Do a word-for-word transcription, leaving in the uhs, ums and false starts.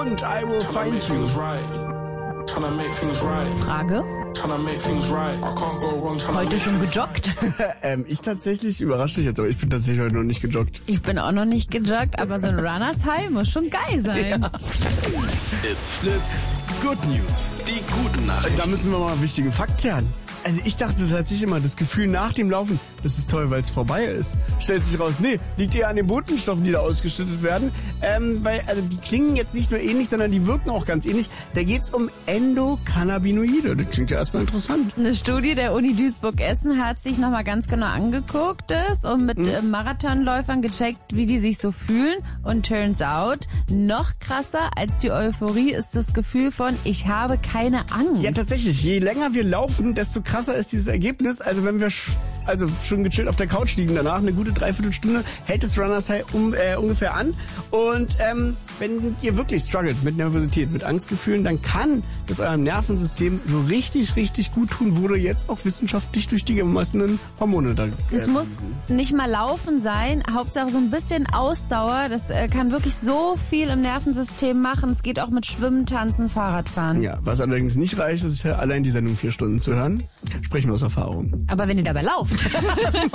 und I Will Find You. Frage? Heute schon gejoggt? ähm, ich tatsächlich, überrascht dich jetzt, aber ich bin tatsächlich heute noch nicht gejoggt. Ich bin auch noch nicht gejoggt, aber so ein Runners High muss schon geil sein. Ja. It's Fritz. Good News. Die guten Nachrichten. Da müssen wir mal einen wichtigen Fakt klären. Also ich dachte tatsächlich immer, das Gefühl nach dem Laufen, das ist toll, weil es vorbei ist. Stellt sich raus, nee, liegt eher an den Botenstoffen, die da ausgeschüttet werden. Ähm, weil, also die klingen jetzt nicht nur ähnlich, sondern die wirken auch ganz ähnlich. Da geht's um Endokannabinoide. Das klingt ja erstmal interessant. Eine Studie der Uni Duisburg-Essen hat sich nochmal ganz genau angeguckt das und mit hm. Marathonläufern gecheckt, wie die sich so fühlen. Und turns out, noch krasser als die Euphorie ist das Gefühl von, ich habe keine Angst. Ja, tatsächlich. Je länger wir laufen, desto krasser ist dieses Ergebnis. Also wenn wir sch- also schon gechillt auf der Couch liegen danach, eine gute Dreiviertelstunde, hält das Runners High um, äh, ungefähr an. Und ähm, wenn ihr wirklich struggelt mit Nervosität, mit Angstgefühlen, dann kann das eurem Nervensystem so richtig, richtig gut tun, wurde jetzt auch wissenschaftlich durch die gemessenen Hormone da. Äh, es muss nicht mal laufen sein, Hauptsache so ein bisschen Ausdauer, das äh, kann wirklich so viel im Nervensystem machen. Es geht auch mit Schwimmen, Tanzen, Fahrradfahren. Ja, was allerdings nicht reicht, ist ja allein die Sendung vier Stunden zu hören. Sprechen wir aus Erfahrung. Aber wenn ihr dabei lauft.